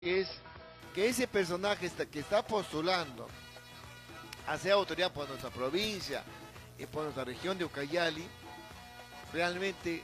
es que ese personaje que está postulando a ser autoridad por nuestra provincia y por nuestra región de Ucayali, realmente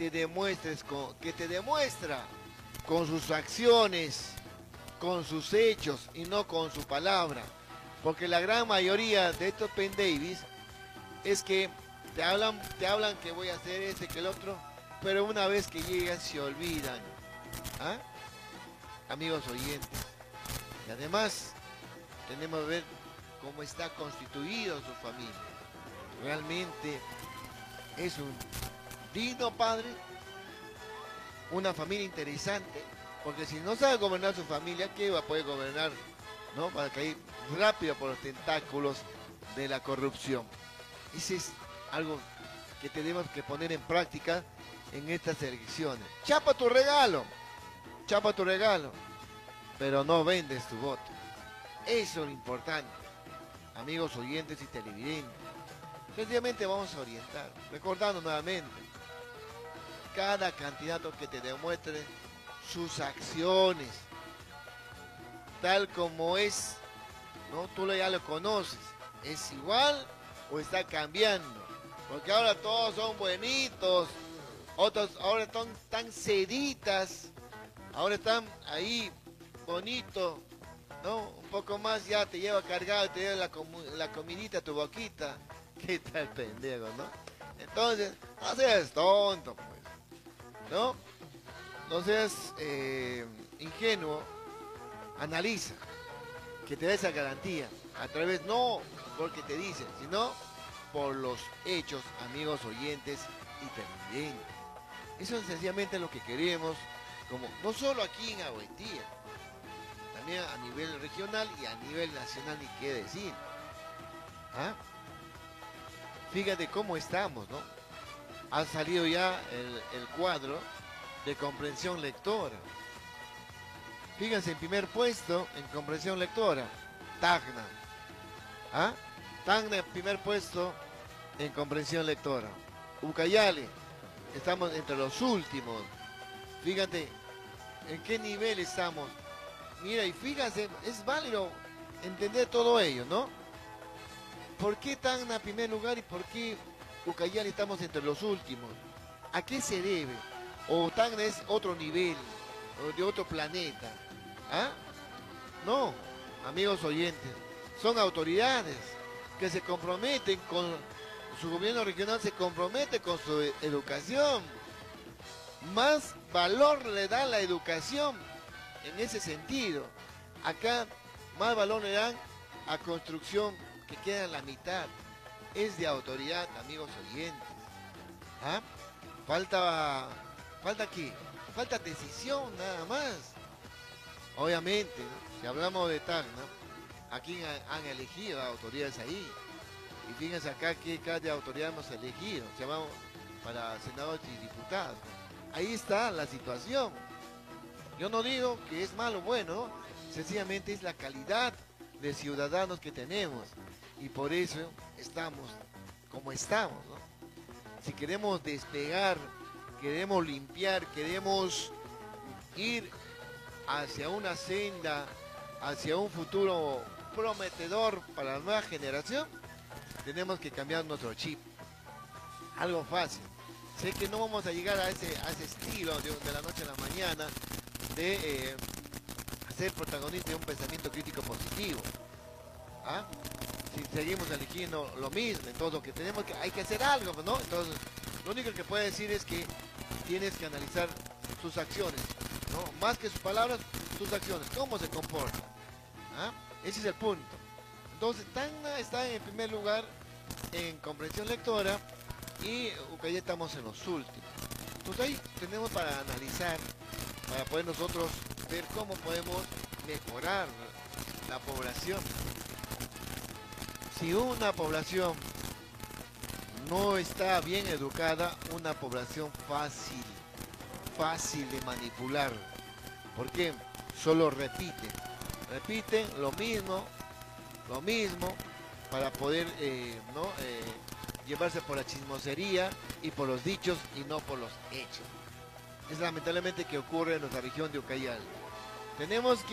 que te demuestra con sus acciones, con sus hechos y no con su palabra. Porque la gran mayoría de estos pendavis es que te hablan que voy a hacer este, que el otro, pero una vez que llegan se olvidan. ¿Ah? Amigos oyentes. Y además tenemos que ver cómo está constituido su familia. Realmente es un digno padre, una familia interesante, porque si no sabe gobernar su familia, ¿qué va a poder gobernar? ¿No? Para caer rápido por los tentáculos de la corrupción. Ese es algo que tenemos que poner en práctica en estas elecciones. Chapa tu regalo, pero no vendes tu voto. Eso es lo importante, amigos oyentes y televidentes. Sencillamente vamos a orientar, recordando nuevamente, cada candidato que te demuestre sus acciones, tal como es, ¿no? Tú ya lo conoces, ¿es igual o está cambiando? Porque ahora todos son buenitos, otros ahora están tan seditas, ahora están ahí bonitos, ¿no? Un poco más ya te lleva cargado, te lleva la comidita a tu boquita. ¿Qué tal pendejo, no? Entonces, no seas tonto, pues, ¿no? No seas ingenuo, analiza, que te dé esa garantía, a través, no porque te dicen, sino por los hechos, amigos oyentes y televidentes. Eso es sencillamente lo que queremos, como no solo aquí en Agüetía, también a nivel regional y a nivel nacional, ni qué decir. ¿Ah? Fíjate cómo estamos, ¿no? Ha salido ya el cuadro de comprensión lectora. Fíjense, en primer puesto en comprensión lectora, Tacna. ¿Ah? Tacna en primer puesto en comprensión lectora. Ucayali, estamos entre los últimos. Fíjate en qué nivel estamos. Mira, y fíjense, es válido entender todo ello, ¿no? ¿Por qué Tacna en primer lugar y por qué Ucayali estamos entre los últimos? ¿A qué se debe? ¿O Tacna es otro nivel, o de otro planeta? ¿Ah? No, amigos oyentes, son autoridades que se comprometen con su gobierno regional, se compromete con su educación. Más valor le da la educación en ese sentido. Acá más valor le dan a construcción que queda en la mitad. Es de autoridad, amigos oyentes. ¿Ah? Falta qué? Falta decisión nada más. Obviamente, ¿no? Si hablamos de Tacna, aquí han elegido a autoridades ahí. Y fíjense acá qué clase de autoridad hemos elegido. Se llamamos para senadores y diputados. Ahí está la situación. Yo no digo que es malo o bueno, sencillamente es la calidad de ciudadanos que tenemos. Y por eso estamos como estamos, ¿no? Si queremos despegar, queremos limpiar, queremos ir hacia una senda, hacia un futuro prometedor para la nueva generación, tenemos que cambiar nuestro chip. Algo fácil. Sé que no vamos a llegar a ese estilo de la noche a la mañana de ser protagonista de un pensamiento crítico positivo. ¿Ah? Si seguimos eligiendo lo mismo, entonces lo que tenemos que hay que hacer algo, ¿no? Entonces, lo único que puedo decir es que tienes que analizar sus acciones, ¿no? Más que sus palabras, sus acciones, cómo se comporta. ¿Ah? Ese es el punto. Entonces, Tacna está en primer lugar en comprensión lectora y Ucayali estamos en los últimos. Entonces ahí tenemos para analizar, para poder nosotros ver cómo podemos mejorar la población. Si una población no está bien educada, una población fácil de manipular. ¿Por qué? Solo repiten lo mismo para poder ¿no? Llevarse por la chismosería y por los dichos y no por los hechos. Es lamentablemente que ocurre en nuestra región de Ucayali. Tenemos